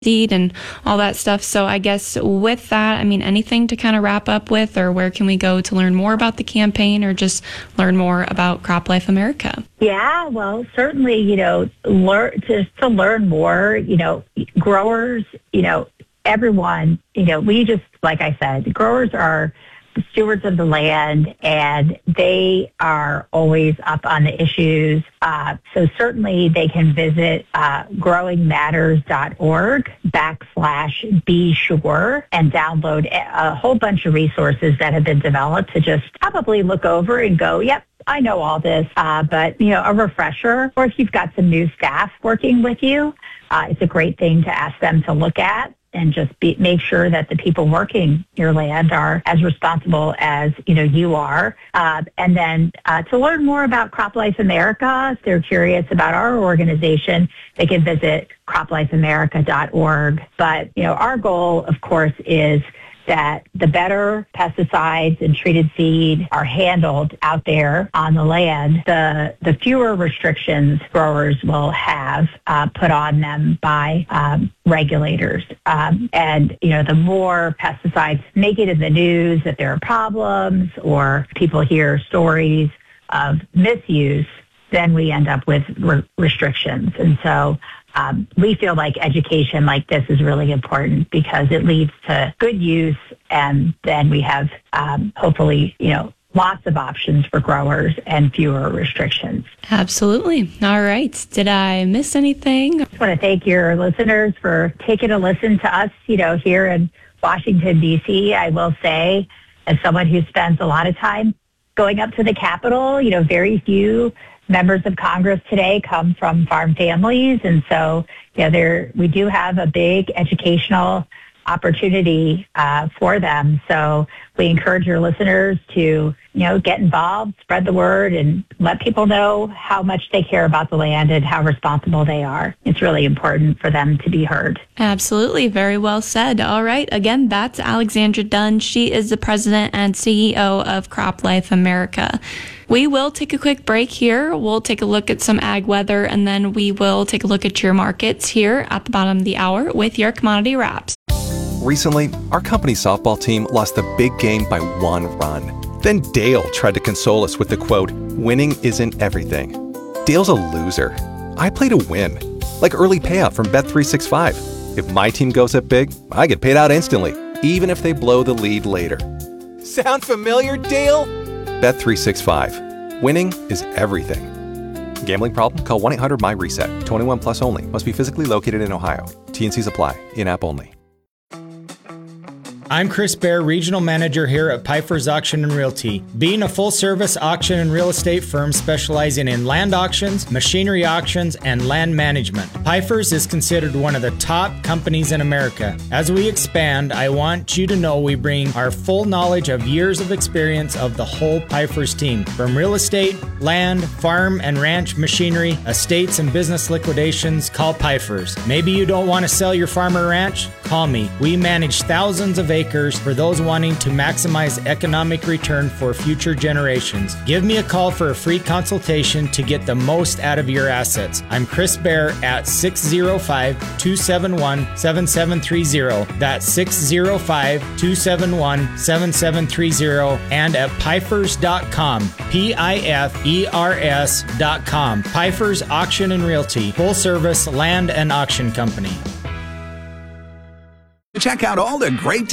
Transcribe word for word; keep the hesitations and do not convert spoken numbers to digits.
seed and all that stuff. So I guess with that, I mean, anything to kind of wrap up with, or where can we go to learn more about the campaign or just learn more about CropLife America? Yeah, well, certainly, you know, learn just to learn more, you know, growers, you know, everyone, you know, we just, like I said, growers are the stewards of the land, and they are always up on the issues. Uh, so certainly they can visit uh, growingmatters.org backslash be sure and download a whole bunch of resources that have been developed to just probably look over and go, yep, I know all this, uh, but, you know, a refresher, or if you've got some new staff working with you, uh, it's a great thing to ask them to look at and just be, make sure that the people working your land are as responsible as, you know, you are. Uh, and then uh, to learn more about CropLife America, if they're curious about our organization, they can visit crop life america dot org. But, you know, our goal, of course, is that the better pesticides and treated seed are handled out there on the land, the the fewer restrictions growers will have uh, put on them by um, regulators. Um, and, you know, the more pesticides make it in the news that there are problems or people hear stories of misuse, then we end up with re- restrictions. And so Um, we feel like education like this is really important because it leads to good use, and then we have um, hopefully, you know, lots of options for growers and fewer restrictions. Absolutely. All right. Did I miss anything? I just want to thank your listeners for taking a listen to us, you know, here in Washington, D C. I will say, as someone who spends a lot of time going up to the Capitol, you know, very few members of Congress today come from farm families. And so, you know, there, we do have a big educational opportunity uh, for them. So we encourage your listeners to, you know, get involved, spread the word, and let people know how much they care about the land and how responsible they are. It's really important for them to be heard. Absolutely. Very well said. All right. Again, that's Alexandra Dunn. She is the president and C E O of CropLife America. We will take a quick break here. We'll take a look at some ag weather, and then we will take a look at your markets here at the bottom of the hour with your commodity wraps. Recently, our company softball team lost the big game by one run. Then Dale tried to console us with the quote, "Winning isn't everything." Dale's a loser. I play to win, like early payout from Bet three sixty-five. If my team goes up big, I get paid out instantly, even if they blow the lead later. Sound familiar, Dale? Bet three sixty-five. Winning is everything. Gambling problem? Call one eight hundred M Y reset. twenty-one plus only. Must be physically located in Ohio. T N Cs apply. In-app only. I'm Chris Bear, Regional Manager here at Pfeiffer's Auction and Realty. Being a full-service auction and real estate firm specializing in land auctions, machinery auctions, and land management, Pfeiffer's is considered one of the top companies in America. As we expand, I want you to know we bring our full knowledge of years of experience of the whole Pfeiffer's team. From real estate, land, farm and ranch machinery, estates and business liquidations, call Pfeiffer's. Maybe you don't want to sell your farm or ranch? Call me. We manage thousands of acres for those wanting to maximize economic return for future generations. Give me a call for a free consultation to get the most out of your assets. I'm Chris Bear at six oh five, two seven one, seven seven three oh. That's six oh five, two seven one, seven seven three oh, and at Pfeifers dot com. P I F E R S dot com. Pfeiffer's Auction and Realty, full service land and auction company. Check out all the great